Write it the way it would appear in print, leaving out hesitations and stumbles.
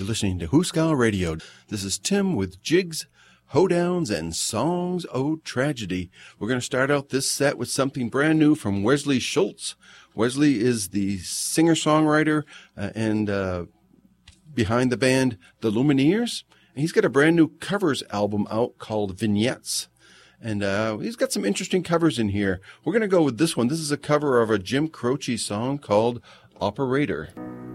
listening to Hooskow Radio. This is Tim with Jigs, Hoedowns, and Songs o' Tragedy. We're going to start out this set with something brand new from Wesley Schultz. Wesley is the singer-songwriter and behind the band The Lumineers. And he's got a brand new covers album out called Vignettes. And he's got some interesting covers in here. We're going to go with this one. This is a cover of a Jim Croce song called Operator.